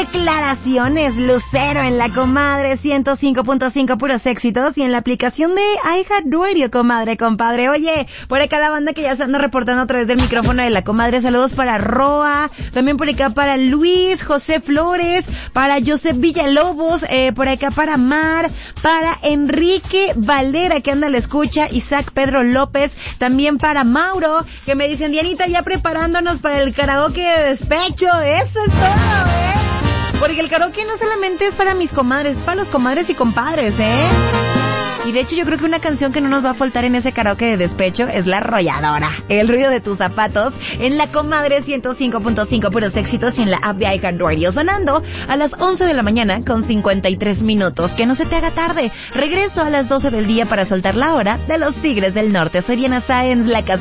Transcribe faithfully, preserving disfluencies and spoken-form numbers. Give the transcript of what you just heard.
declaraciones. Lucero en la comadre ciento cinco punto cinco, puros éxitos, y en la aplicación de iHeartRadio, comadre, compadre. Oye, por acá la banda que ya se anda reportando a través del micrófono de la comadre. Saludos para Roa, también por acá para Luis, José Flores, para Josep Villalobos, eh, por acá para Mar, para Enrique Valera que anda a la escucha, Isaac Pedro López, también para Mauro, que me dicen, Dianita, ya preparándonos para el karaoke de despecho. Eso es todo, ¿eh? Porque el karaoke no solamente es para mis comadres, es para los comadres y compadres, ¿eh? Y de hecho yo creo que una canción que no nos va a faltar en ese karaoke de despecho es La Arrolladora, El ruido de tus zapatos, en la comadre ciento cinco punto cinco, puros éxitos, y en la app de iHeartRadio, sonando a las once de la mañana con cincuenta y tres minutos. Que no se te haga tarde. Regreso a las doce del día para soltar la hora de los Tigres del Norte. Soy Diana Sáenz, la casa